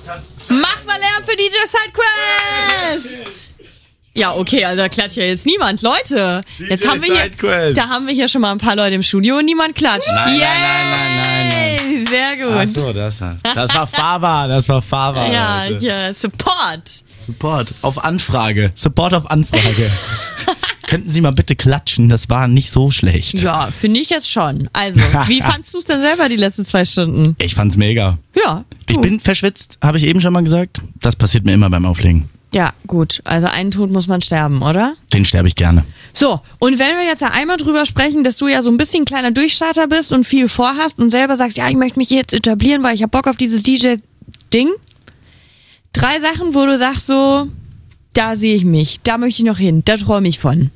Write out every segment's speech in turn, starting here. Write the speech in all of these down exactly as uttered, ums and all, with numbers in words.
Mach mal Lärm für D J Sidequest! Ja, okay, also da klatscht ja jetzt niemand. Leute, jetzt haben wir hier, da haben wir hier schon mal ein paar Leute im Studio und niemand klatscht. Nein, nein, nein, nein, nein, nein. Sehr gut. Ach so, das, das war Fava, das war Fava. Ja, Leute. ja, Support. Support auf Anfrage. Support auf Anfrage. Könnten Sie mal bitte klatschen? Das war nicht so schlecht. Ja, finde ich jetzt schon. Also, wie fandst du es denn selber die letzten zwei Stunden? Ich fand's mega. Ja. Ich bin verschwitzt, habe ich eben schon mal gesagt. Das passiert mir immer beim Auflegen. Ja, gut. Also einen Tod muss man sterben, oder? Den sterbe ich gerne. So, und wenn wir jetzt ja einmal drüber sprechen, dass du ja so ein bisschen ein kleiner Durchstarter bist und viel vorhast und selber sagst, ja, ich möchte mich jetzt etablieren, weil ich habe Bock auf dieses D J-Ding. Drei Sachen, wo du sagst so, da sehe ich mich, da möchte ich noch hin, da träume ich von.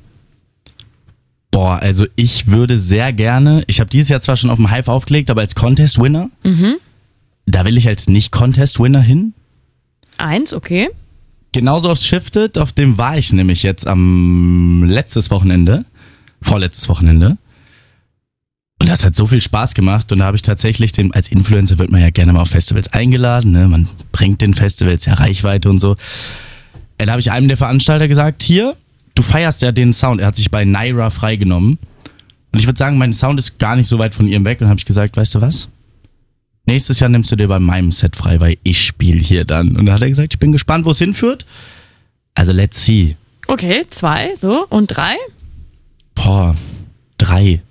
Boah, also ich würde sehr gerne, ich habe dieses Jahr zwar schon auf dem Hive aufgelegt, aber als Contest-Winner, Mhm. da will ich als Nicht-Contest-Winner hin. Eins, okay. Genauso aufs Shifted, auf dem war ich nämlich jetzt am letztes Wochenende, vorletztes Wochenende. Und das hat so viel Spaß gemacht und da habe ich tatsächlich, den, als Influencer wird man ja gerne mal auf Festivals eingeladen, ne? Man bringt den Festivals ja Reichweite und so. Da habe ich einem der Veranstalter gesagt, hier, du feierst ja den Sound. Er hat sich bei Naira freigenommen. Und ich würde sagen, mein Sound ist gar nicht so weit von ihm weg. Und habe ich gesagt, weißt du was? Nächstes Jahr nimmst du dir bei meinem Set frei, weil ich spiele hier dann. Und da hat er gesagt, ich bin gespannt, wo es hinführt. Also let's see. Okay, zwei, so. Und drei? Boah, drei.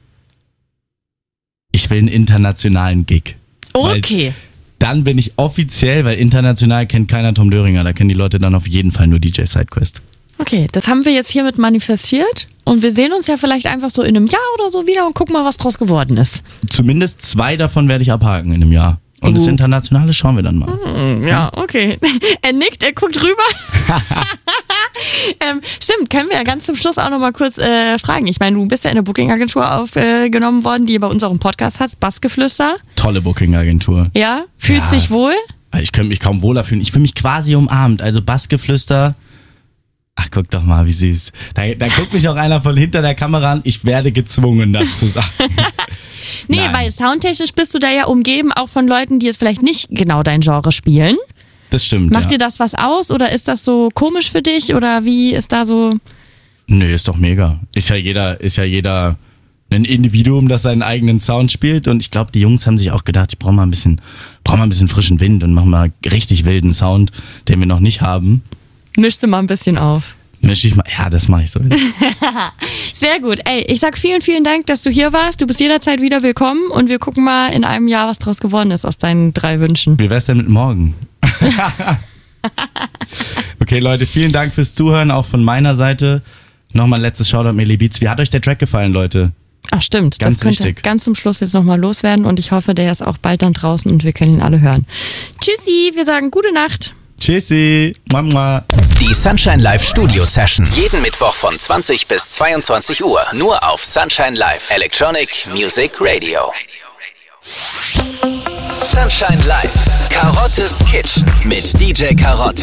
Ich will einen internationalen Gig. Okay. Weil dann bin ich offiziell, weil international kennt keiner Tom Döringer. Da kennen die Leute dann auf jeden Fall nur D J Sidequest. Okay, das haben wir jetzt hiermit manifestiert. Und wir sehen uns ja vielleicht einfach so in einem Jahr oder so wieder und gucken mal, was draus geworden ist. Zumindest zwei davon werde ich abhaken in einem Jahr. Und Uh. das Internationale schauen wir dann mal. Hm, ja, okay. Er nickt, er guckt rüber. ähm, stimmt, können wir ja ganz zum Schluss auch noch mal kurz äh, fragen. Ich meine, du bist ja in eine Booking-Agentur aufgenommen äh, worden, die bei uns auch einen Podcast hat, Bassgeflüster. Tolle Booking-Agentur. Ja, fühlt Ja. sich wohl? Ich könnte mich kaum wohler fühlen. Ich fühle mich quasi umarmt. Also Bassgeflüster. Ach, guck doch mal, wie süß. Da, da guckt mich auch einer von hinter der Kamera an. Ich werde gezwungen, das zu sagen. Nee, Nein. weil soundtechnisch bist du da ja umgeben, auch von Leuten, die jetzt vielleicht nicht genau dein Genre spielen. Das stimmt, Macht ja. dir das was aus oder ist das so komisch für dich oder wie ist da so... Nö, ist doch mega. Ist ja jeder, ist ja jeder ein Individuum, das seinen eigenen Sound spielt. Und ich glaube, die Jungs haben sich auch gedacht, ich brauche mal ein bisschen, brauche mal ein bisschen frischen Wind und machen mal richtig wilden Sound, den wir noch nicht haben. Mischst du mal ein bisschen auf. Misch ich mal, ja, das mache ich so. Sehr gut. Ey, ich sag vielen, vielen Dank, dass du hier warst. Du bist jederzeit wieder willkommen und wir gucken mal in einem Jahr, was draus geworden ist aus deinen drei Wünschen. Wie wär's denn mit morgen? Okay, Leute, vielen Dank fürs Zuhören, auch von meiner Seite. Nochmal ein letztes Shoutout, Melly Beats. Wie hat euch der Track gefallen, Leute? Ach stimmt, Ganz das könnte wichtig. ganz zum Schluss jetzt nochmal loswerden und ich hoffe, der ist auch bald dann draußen und wir können ihn alle hören. Tschüssi, wir sagen gute Nacht. Tschüssi. Mama. Die Sunshine Live Studio Session. Jeden Mittwoch von zwanzig bis zweiundzwanzig Uhr. Nur auf Sunshine Live Electronic Music Radio. Sunshine Live. Karottes Kitchen mit D J Karotte.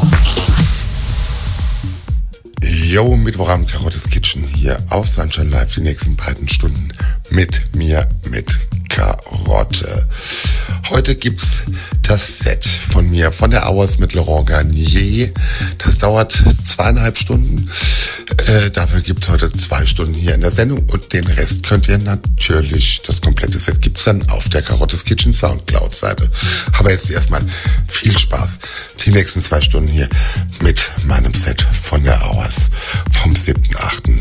Yo, Mittwochabend Karottes Kitchen hier auf Sunshine Live. Die nächsten beiden Stunden mit mir, mit Karotte. Heute gibt's das Set von mir, von der Hours mit Laurent Garnier. Das dauert zweieinhalb Stunden. Äh, dafür gibt's heute zwei Stunden hier in der Sendung und den Rest könnt ihr natürlich, das komplette Set gibt's dann auf der Karottes Kitchen Soundcloud-Seite. Aber jetzt erstmal viel Spaß. Die nächsten zwei Stunden hier mit meinem Set von der Hours vom siebten achten